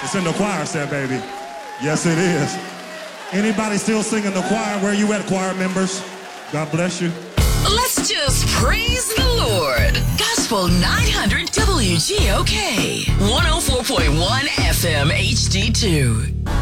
It's in the choir set, baby. Yes, it is. Anybody still singing the choir? Where you at, choir members? God bless you. Let's just praise the Lord. Gospel 900 WGOK 104.1 FM HD2.